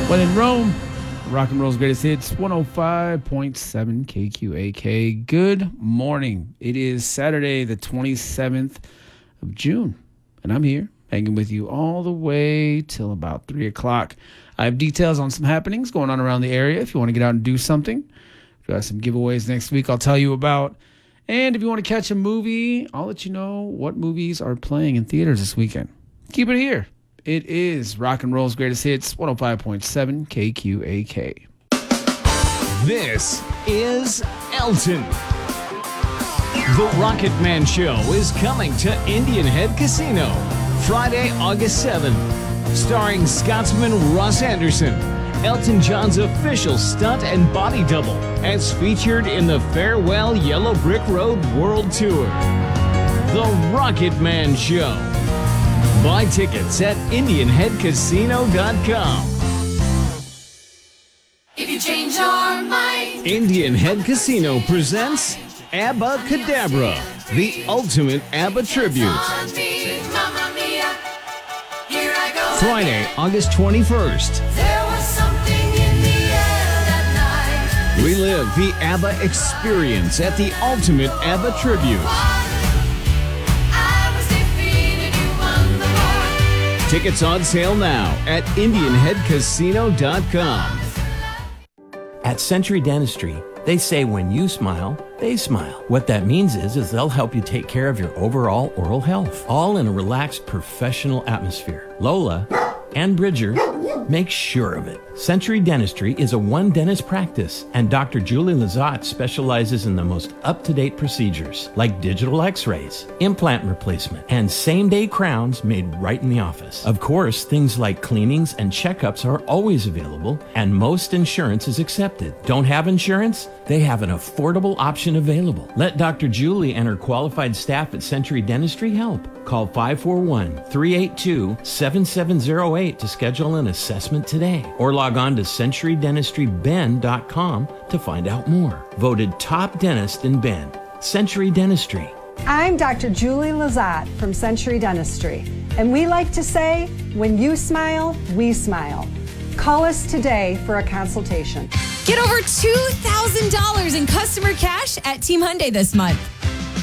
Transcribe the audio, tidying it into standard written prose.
When in Rome, rock and roll's greatest hits, 105.7 KQAK. Good morning. It is Saturday, the 27th of June, and I'm here hanging with you all the way till about 3 o'clock. I have details on some happenings going on around the area. If you want to get out and do something, we got some giveaways next week I'll tell you about. And if you want to catch a movie, I'll let you know what movies are playing in theaters this weekend. Keep it here. It is Rock and Roll's Greatest Hits, 105.7 KQAK. This is Elton. The Rocket Man Show is coming to Indian Head Casino Friday, August 7th. Starring Scotsman Ross Anderson, Elton John's official stunt and body double, as featured in the Farewell Yellow Brick Road World Tour. The Rocket Man Show. Buy tickets at IndianHeadCasino.com. If you change your mind, Indian Head Casino presents ABBA Cadabra, the ultimate ABBA tribute. on me, Mamma Mia, here I go. Friday, August 21st. There was something in the air that night. Relive the ABBA experience at the ultimate ABBA tribute. I was defeated, you won the war. Tickets on sale now at IndianHeadCasino.com. At Century Dentistry, they say when you smile, they smile. What that means is they'll help you take care of your overall oral health, all in a relaxed, professional atmosphere. Lola and Bridger make sure of it. Century Dentistry is a one-dentist practice, and Dr. Julie Lazat specializes in the most up-to-date procedures, like digital x-rays, implant replacement, and same-day crowns made right in the office. Of course, things like cleanings and checkups are always available, and most insurance is accepted. Don't have insurance? They have an affordable option available. Let Dr. Julie and her qualified staff at Century Dentistry help. Call 541-382-7708 to schedule an assessment today, or log on to CenturyDentistryBend.com to find out more. Voted top dentist in Bend. Century Dentistry. I'm Dr. Julie Lazat from Century Dentistry, and we like to say, when you smile, we smile. Call us today for a consultation. Get over $2,000 in customer cash at Team Hyundai this month.